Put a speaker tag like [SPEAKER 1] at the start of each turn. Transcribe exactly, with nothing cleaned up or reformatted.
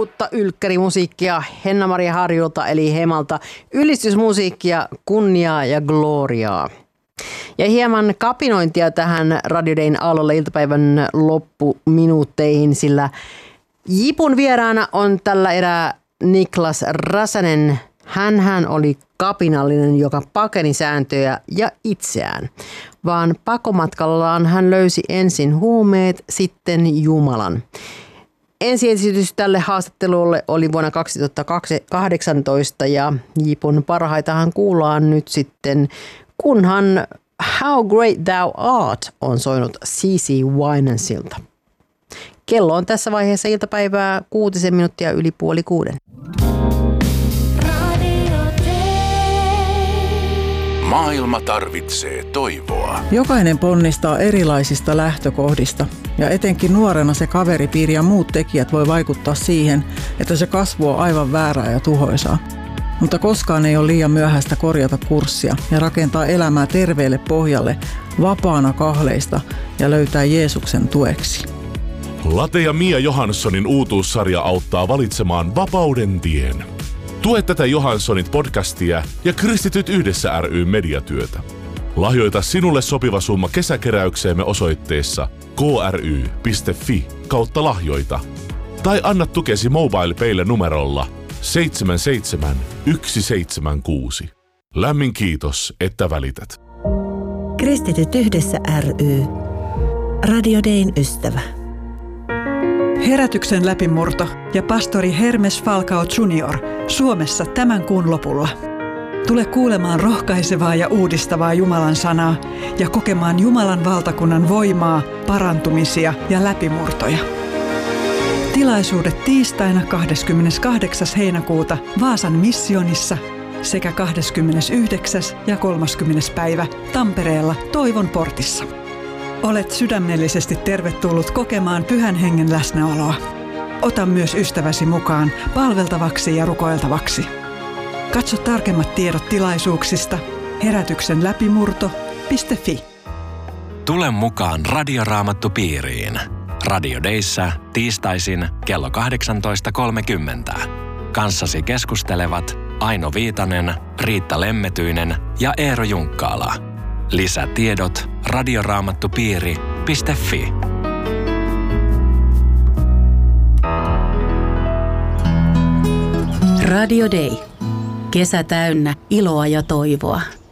[SPEAKER 1] uutta ylkkärimusiikkia Henna-Maria Harjulta eli Hemalta. Ylistysmusiikkia, kunniaa ja gloriaa. Ja hieman kapinointia tähän Radio Dayn aallolle iltapäivän loppuminuutteihin, sillä Jipun vieraana on tällä erää Niklas Räsänen. Hänhän oli kapinallinen, joka pakeni sääntöjä ja itseään, vaan pakomatkallaan hän löysi ensin huumeet, sitten Jumalan. Ensiesitys tälle haastattelulle oli vuonna kaksituhattakahdeksantoista ja Jipun parhaitahan kuullaan nyt sitten, kunhan How Great Thou Art on soinut Cici Winansilta. Kello on tässä vaiheessa iltapäivää kuutisen minuuttia yli puoli kuuden.
[SPEAKER 2] Maailma tarvitsee toivoa.
[SPEAKER 3] Jokainen ponnistaa erilaisista lähtökohdista ja etenkin nuorena se kaveripiiri ja muut tekijät voi vaikuttaa siihen, että se kasvu on aivan väärää ja tuhoisaa. Mutta koskaan ei ole liian myöhäistä korjata kurssia ja rakentaa elämää terveelle pohjalle, vapaana kahleista ja löytää Jeesuksen tueksi.
[SPEAKER 2] Late ja Mia Johanssonin uutuussarja auttaa valitsemaan vapauden tien. Tue tätä Johanssonit podcastia ja Kristityt yhdessä ry mediatyötä. Lahjoita sinulle sopiva summa kesäkeräykseemme osoitteessa kry piste fi kautta lahjoita. Tai anna tukesi MobilePaylle numerolla seitsemän seitsemän yksi seitsemän kuusi. Lämmin kiitos, että välität.
[SPEAKER 4] Kristityt yhdessä ry. Radio Dayn ystävä.
[SPEAKER 5] Herätyksen läpimurto ja pastori Hermes Falcao junior Suomessa tämän kuun lopulla. Tule kuulemaan rohkaisevaa ja uudistavaa Jumalan sanaa ja kokemaan Jumalan valtakunnan voimaa, parantumisia ja läpimurtoja. Tilaisuudet tiistaina kahdeskymmeneskahdeksas heinäkuuta Vaasan missionissa sekä kahdeskymmenesyhdeksäs ja kolmaskymmenes päivä Tampereella Toivon portissa. Olet sydämellisesti tervetullut kokemaan Pyhän Hengen läsnäoloa. Ota myös ystäväsi mukaan palveltavaksi ja rukoiltavaksi. Katso tarkemmat tiedot tilaisuuksista herätyksen läpimurto piste fi.
[SPEAKER 6] Tule mukaan Radioraamattupiiriin. Radio Dayssä tiistaisin kello kahdeksantoista kolmekymmentä. Kanssasi keskustelevat Aino Viitanen, Riitta Lemmetyinen ja Eero Junkkaala. Lisätiedot radioraamattupiiri piste fi.
[SPEAKER 4] Radio Day. Kesä täynnä iloa ja toivoa.